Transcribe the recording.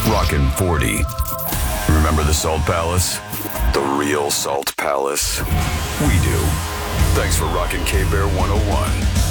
Rockin' 40. Remember the Salt Palace? The real Salt Palace. We do. Thanks for rocking K-Bear 101.